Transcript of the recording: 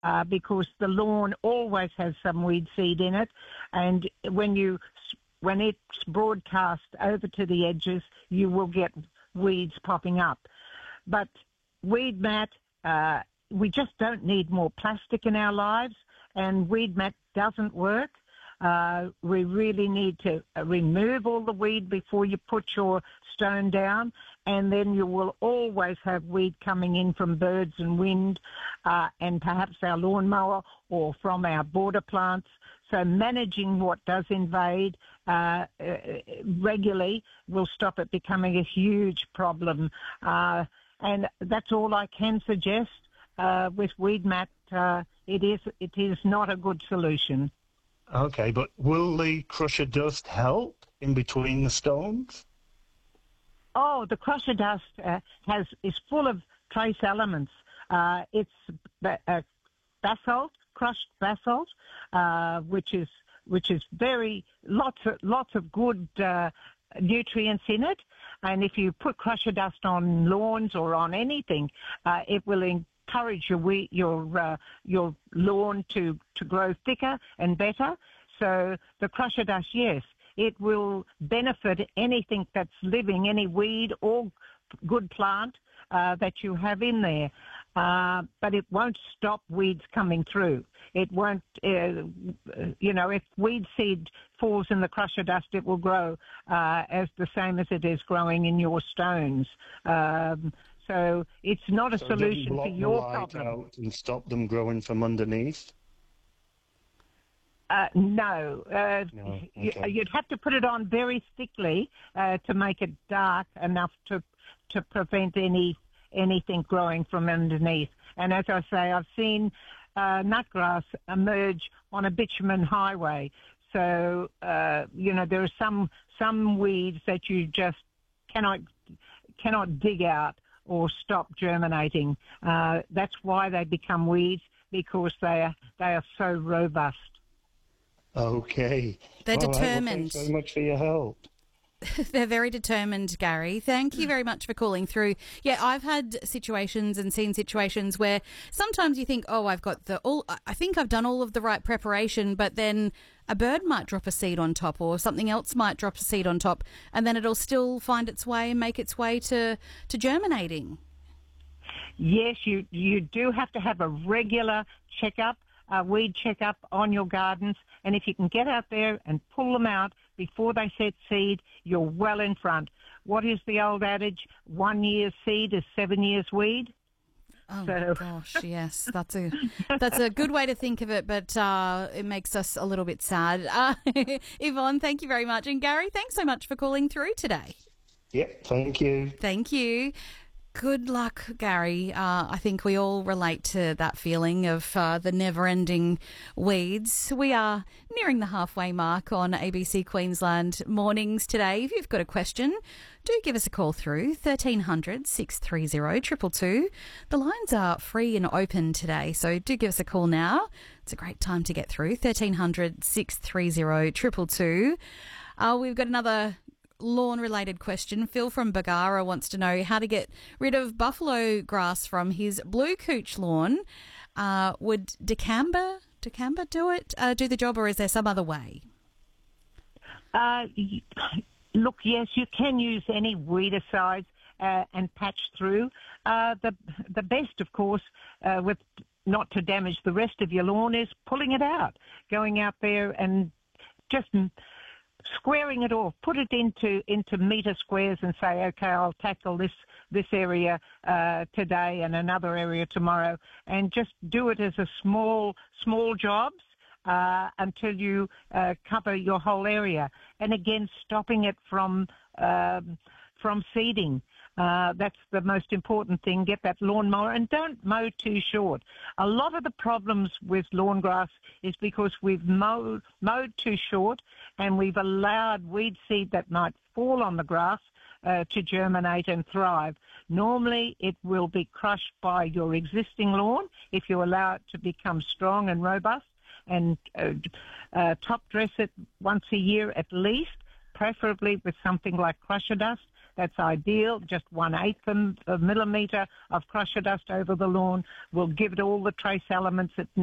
because the lawn always has some weed seed in it, and when it's broadcast over to the edges, you will get weeds popping up. But weed mat, we just don't need more plastic in our lives, and weed mat doesn't work. We really need to remove all the weed before you put your stone down, and then you will always have weed coming in from birds and wind, and perhaps our lawnmower or from our border plants. So managing what does invade regularly will stop it becoming a huge problem. And that's all I can suggest with weed mat. It is not a good solution. Okay, but will the crusher dust help in between the stones? Oh, the crusher dust is full of trace elements. It's basalt, crushed basalt, which is very lots of good nutrients in it. And if you put crusher dust on lawns or on anything, it will encourage your lawn to grow thicker and better. So the crusher dust, yes, it will benefit anything that's living, any weed or good plant that you have in there. But it won't stop weeds coming through. It won't, if weed seed falls in the crusher dust, it will grow as the same as it is growing in your stones. So it's not a solution for your problem. Out and stop them growing from underneath? No. Okay. You'd have to put it on very thickly to make it dark enough to prevent anything growing from underneath. And as I say, I've seen nutgrass emerge on a bitumen highway. So, there are some weeds that you just cannot dig out or stop germinating. That's why they become weeds, because they are so robust. Okay. They're determined. Well, thanks very much for your help. They're very determined, Gary. Thank you very much for calling through. Yeah, I've had situations and seen situations where sometimes you think, oh, I think I've done all of the right preparation, but then a bird might drop a seed on top or something else might drop a seed on top, and then it'll still find its way and make its way to germinating. Yes, you do have to have a regular checkup, weed checkup on your gardens, and if you can get out there and pull them out before they set seed, you're well in front. What is the old adage? 1 year's seed is 7 years weed. Oh my gosh, yes, that's a good way to think of it, but it makes us a little bit sad. Yvonne, thank you very much, and Gary, thanks so much for calling through today. Yep, thank you. Thank you. Good luck, Gary. I think we all relate to that feeling of the never-ending weeds. We are nearing the halfway mark on ABC Queensland Mornings today. If you've got a question, do give us a call through 1300 630 222. The lines are free and open today, so do give us a call now. It's a great time to get through. 1300 630 222. We've got another lawn-related question. Phil from Bargara wants to know how to get rid of buffalo grass from his blue couch lawn. Would dicamba do the job, or is there some other way? Look, yes, you can use any weedicides and patch through. The best, of course, with not to damage the rest of your lawn, is pulling it out, going out there and just squaring it off, put it into metre squares and say, okay, I'll tackle this area today and another area tomorrow, and just do it as a small jobs until you cover your whole area. And again, stopping it from seeding. That's the most important thing. Get that lawnmower and don't mow too short. A lot of the problems with lawn grass is because we've mowed too short, and we've allowed weed seed that might fall on the grass to germinate and thrive. Normally, it will be crushed by your existing lawn if you allow it to become strong and robust, and top dress it once a year at least, preferably with something like crusher dust. That's ideal. Just 1/8 of a millimetre of crusher dust over the lawn will give it all the trace elements it